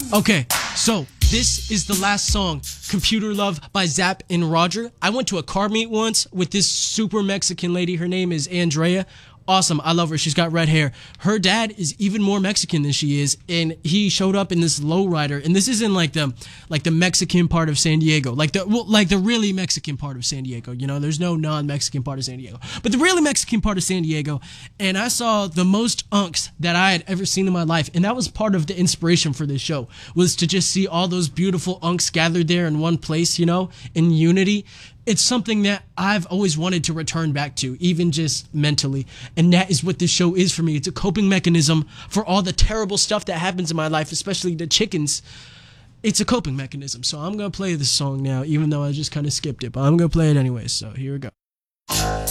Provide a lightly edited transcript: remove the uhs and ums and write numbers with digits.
Okay, so this is the last song, Computer Love by Zapp and Roger. I went to a car meet once with this super Mexican lady. Her name is Andrea. Awesome. I love her. She's got red hair. Her dad is even more Mexican than she is, and he showed up in this lowrider. And this isn't like the Mexican part of San Diego, like the really Mexican part of San Diego. You know, there's no non-Mexican part of San Diego, but the really Mexican part of San Diego. And I saw the most unks that I had ever seen in my life, and that was part of the inspiration for this show, was to just see all those beautiful unks gathered there in one place, you know, in unity. It's something that I've always wanted to return back to, even just mentally. And that is what this show is for me. It's a coping mechanism for all the terrible stuff that happens in my life, especially the chickens. It's a coping mechanism. So I'm going to play this song now, even though I just kind of skipped it. But I'm going to play it anyway. So here we go.